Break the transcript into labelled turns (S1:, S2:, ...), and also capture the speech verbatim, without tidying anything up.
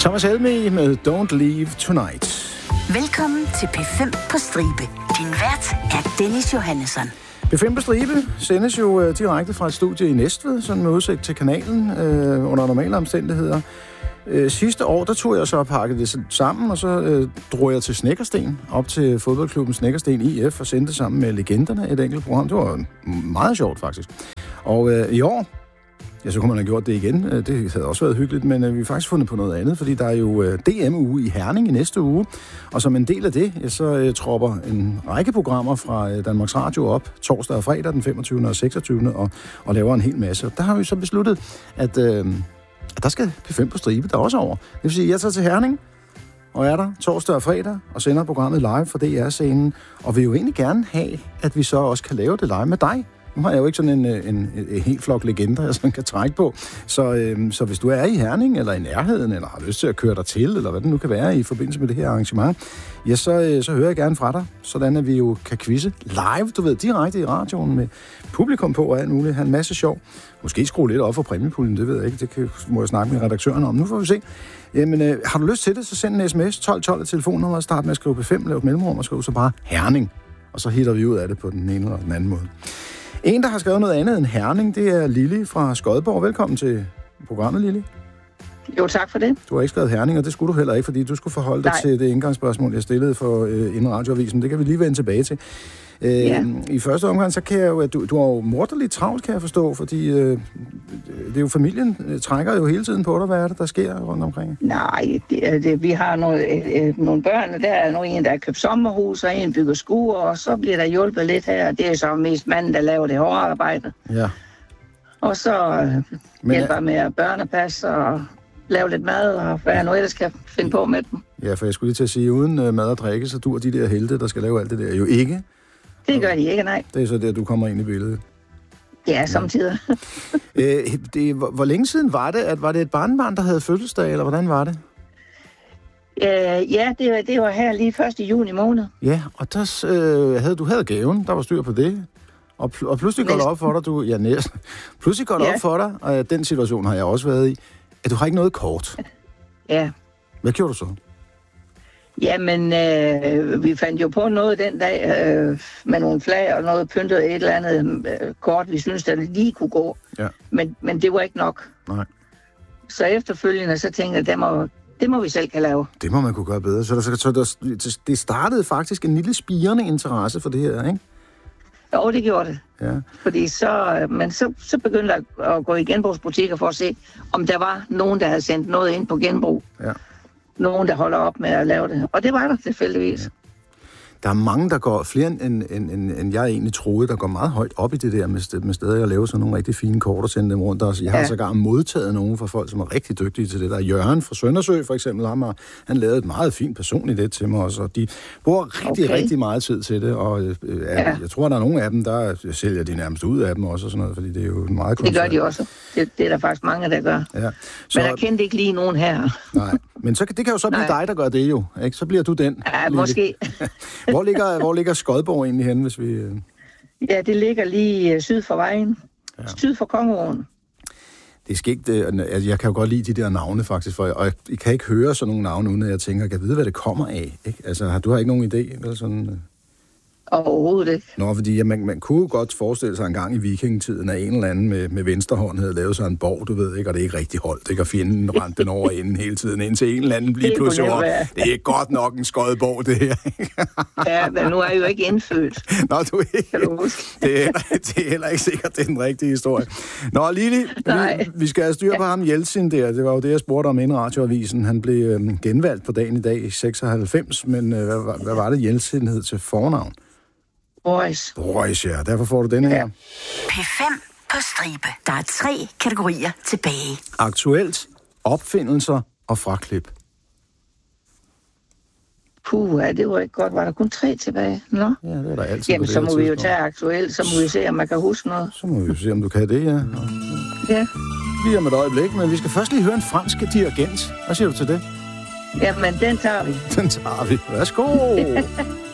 S1: Thomas Helmig med Don't Leave Tonight.
S2: Velkommen til P fem på stribe. Din vært er Dennis Johannesson.
S1: P fem på stribe sendes jo uh, direkte fra et studie i Næstved, sådan med udsigt til kanalen uh, under normale omstændigheder. Uh, sidste år, der tog jeg så og pakkede det sammen, og så uh, drog jeg til Snekkersten, op til fodboldklubben Snekkersten I F, og sendte sammen med legenderne et enkelt program. Det var meget sjovt, faktisk. Og uh, i år, ja, så kunne man have gjort det igen. Det havde også været hyggeligt, men uh, vi har faktisk fundet på noget andet, fordi der er jo uh, D M-uge i Herning i næste uge, og som en del af det, ja, så uh, tropper en række programmer fra uh, Danmarks Radio op torsdag og fredag den femogtyvende og seksogtyvende og, og laver en hel masse. Der har vi så besluttet, at, uh, at der skal P fem på stribe der også over. Det vil sige, at jeg tager til Herning og er der torsdag og fredag og sender programmet live fra D R-scenen, og vil jo egentlig gerne have, at vi så også kan lave det live med dig. Nu har jeg jo ikke sådan en, en, en, en helt flok legender, jeg sådan kan trække på. Så, øhm, så hvis du er i Herning, eller i nærheden, eller har lyst til at køre dig til, eller hvad det nu kan være i forbindelse med det her arrangement, ja, så, øh, så hører jeg gerne fra dig, sådan at vi jo kan quizze live, du ved, direkte i radioen med publikum på og alt muligt. Have en masse sjov. Måske skrue lidt op for præmiepuljen, det ved jeg ikke. Det kan, må jeg snakke med redaktøren om. Nu får vi se. Jamen, øh, har du lyst til det, så send en sms tolv tolv telefonnummer og start med at skrive P fem, lave et mellemrum og skrive så bare Herning. Og så hitter vi ud af det på den ene eller den anden måde. En, der har skrevet noget andet end Herning, det er Lili fra Skodborg. Velkommen til programmet, Lili.
S3: Jo, tak for det.
S1: Du har ikke skrevet Herning, og det skulle du heller ikke, fordi du skulle forholde dig Nej. til det indgangsspørgsmål, jeg stillede for øh, inden radioavisen. Det kan vi lige vende tilbage til. Øh, ja. I første omgang, så kan jeg jo, at du, du har jo morderligt travlt, kan jeg forstå, fordi øh, det er jo familien øh, trækker jo hele tiden på dig. Hvad er det, der sker rundt omkring?
S3: Nej, det, det, vi har nogle, øh, nogle børn, og der er nogle en, der har købt sommerhus, og en bygger skure, og så bliver der hjulpet lidt her, og det er så mest manden, der laver det hårde arbejde. Ja. Og så øh, hjælper jeg med at børnepasse og lave lidt mad, og hvad jeg nu ellers kan finde på med dem.
S1: Ja, for jeg skulle lige til at sige, uden øh, mad og drikke, så dur de der helte, der skal lave alt det der, jo ikke.
S3: Det gør de ikke, nej.
S1: Det er så der, du kommer ind i billedet.
S3: Ja, samtidig.
S1: øh, det, hvor, hvor længe siden var det? At, var det et barnebarn, der havde fødselsdag, eller hvordan var det?
S3: Øh, ja, det var, det var her lige første juni måned.
S1: Ja, og der øh, havde du havde gaven, der var styr på det. Og, pl- og pludselig går det op for dig, du... Ja, næsten. Pludselig går det ja. op for dig, og den situation har jeg også været i, at du har ikke noget kort.
S3: Ja.
S1: Hvad gjorde du så?
S3: Jamen, øh, vi fandt jo på noget den dag øh, med nogle flag og noget pyntet et eller andet øh, kort, vi synes, der lige kunne gå. Ja. Men, men det var ikke nok. Nej. Så efterfølgende, så tænkte jeg, det må, det må vi selv kan lave. Det
S1: må man kunne gøre bedre. Så, der, så der, det startede faktisk en lille spirende interesse for det her, ikke?
S3: Jo, det gjorde det. Ja. Fordi så, men så, så begyndte jeg at gå i genbrugsbutikker for at se, om der var nogen, der havde sendt noget ind på genbrug. Ja. Nogen, der holder op med at lave det. Og det var der tilfældigvis. Ja.
S1: Der er mange, der går flere end, end, end, end jeg egentlig troede, der går meget højt op i det der med, med stadig at lave sådan nogle rigtig fine kort og sende dem rundt. Der, jeg har ja. sågar modtaget nogen fra folk, som er rigtig dygtige til det. Der Jørgen fra Søndersø for eksempel, han, har, han lavede et meget fint personligt det til mig også. Og de bruger rigtig, okay. rigtig meget tid til det. Og øh, ja. jeg tror, der er nogle af dem, der sælger de nærmest ud af dem også. Og sådan noget, fordi det er jo meget
S3: kunstfærdigt. Det gør de også. Det, det er der faktisk mange, der gør. Ja. Så, men jeg kendte ikke lige nogen her.
S1: Nej, men så, det kan jo så blive Nej. dig, der gør det jo. Ikke? Så bliver du den.
S3: Ja, måske.
S1: Hvor ligger, hvor ligger Skodborg egentlig henne, hvis vi...
S3: Ja, det ligger lige syd for vejen. Ja. Syd for Kongeåen.
S1: Det er skægt. Altså, jeg kan jo godt lide de der navne, faktisk. For, og jeg kan ikke høre sådan nogle navne, uden at jeg tænker, kan jeg vide, hvad det kommer af? Ikke? Altså, du har ikke nogen idé? Eller sådan...
S3: Overhovedet ikke.
S1: Nå, fordi ja, man, man kunne godt forestille sig en gang i vikingetiden, at en eller anden med, med venstre hånd havde lavet sig en borg, du ved ikke, og det er ikke rigtig holdt, ikke? Og fjenden rendte den over inden hele tiden, indtil en eller anden bliver pludselig over. Det er godt nok en Skodborg, det her.
S3: Ja, men nu er jeg jo ikke indfødt.
S1: Nå, du er ikke. Kan du huske? Det er, heller, det er heller ikke sikkert, det er den rigtige historie. Nå, Lili, vi, vi skal have styr på ja. ham Jeltsin der. Det var jo det, jeg spurgte om inden radioavisen. Han blev øhm, genvalgt på dagen i dag i seksoghalvfems, men øh, hvad, hvad var det, Jeltsin hed til fornavn?
S3: Boris.
S1: Boris, ja. Derfor får du denne her.
S2: P fem på stribe. Der er tre kategorier tilbage.
S1: Aktuelt, opfindelser og fraklip.
S3: Puh, ja, det var ikke godt. Var der kun tre tilbage? Nå?
S1: Ja, det er der altid.
S3: Jamen, så må vi jo tage aktuelt, så må vi se, om man kan huske noget.
S1: Så må vi jo se, om du kan det, ja.
S3: Ja.
S1: Lige om et øjeblik, men vi skal først lige høre en fransk dirigent. Hvad siger du til det?
S3: Jamen, den tager vi.
S1: Den tager vi. Værsgo!